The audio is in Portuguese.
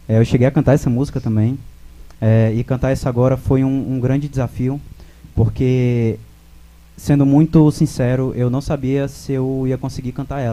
Eu cheguei a cantar essa música também. E cantar essa agora foi um grande desafio, porque, sendo muito sincero, eu não sabia se eu ia conseguir cantar ela.